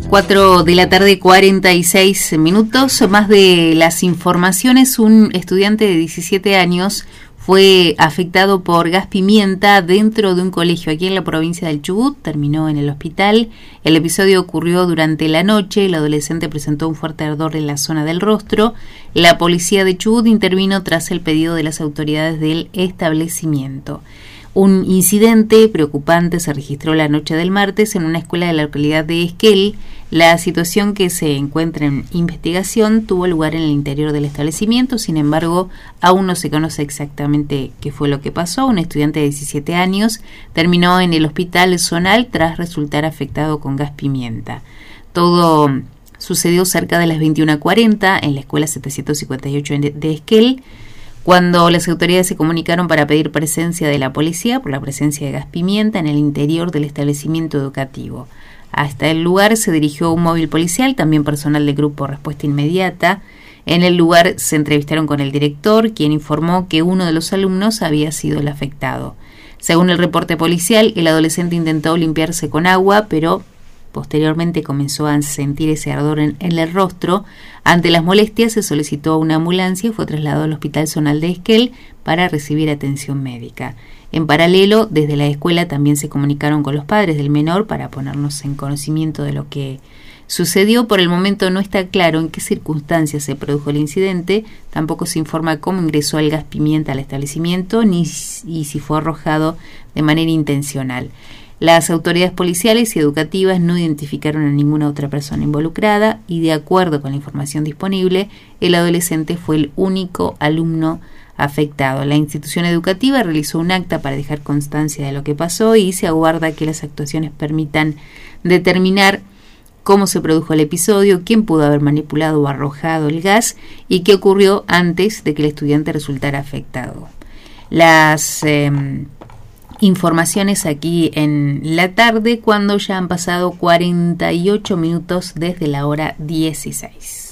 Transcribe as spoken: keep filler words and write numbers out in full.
cuatro de la tarde, cuarenta y seis minutos. Más de las informaciones, un estudiante de diecisiete años fue afectado por gas pimienta dentro de un colegio aquí en la provincia del Chubut, terminó en el hospital. El episodio ocurrió durante la noche, el adolescente presentó un fuerte ardor en la zona del rostro. La policía de Chubut intervino tras el pedido de las autoridades del establecimiento. Un incidente preocupante se registró la noche del martes en una escuela de la localidad de Esquel. La situación, que se encuentra en investigación, tuvo lugar en el interior del establecimiento. Sin embargo, aún no se conoce exactamente qué fue lo que pasó. Un estudiante de diecisiete años terminó en el hospital zonal tras resultar afectado con gas pimienta. Todo sucedió cerca de las veintiuna cuarenta en la escuela setecientos cincuenta y ocho de Esquel, cuando las autoridades se comunicaron para pedir presencia de la policía por la presencia de gas pimienta en el interior del establecimiento educativo. Hasta el lugar se dirigió un móvil policial, también personal del grupo Respuesta Inmediata. En el lugar se entrevistaron con el director, quien informó que uno de los alumnos había sido el afectado. Según el reporte policial, el adolescente intentó limpiarse con agua, pero posteriormente comenzó a sentir ese ardor en, en el rostro. Ante las molestias se solicitó una ambulancia y fue trasladado al Hospital Zonal de Esquel para recibir atención médica. En paralelo, desde la escuela también se comunicaron con los padres del menor para ponernos en conocimiento de lo que sucedió. Por el momento no está claro en qué circunstancias se produjo el incidente, tampoco se informa cómo ingresó el gas pimienta al establecimiento ni y si fue arrojado de manera intencional. Las autoridades policiales y educativas no identificaron a ninguna otra persona involucrada y, de acuerdo con la información disponible, el adolescente fue el único alumno afectado. La institución educativa realizó un acta para dejar constancia de lo que pasó y se aguarda que las actuaciones permitan determinar cómo se produjo el episodio, quién pudo haber manipulado o arrojado el gas y qué ocurrió antes de que el estudiante resultara afectado. Las eh, informaciones aquí en la tarde, cuando ya han pasado cuarenta y ocho minutos desde la hora dieciséis.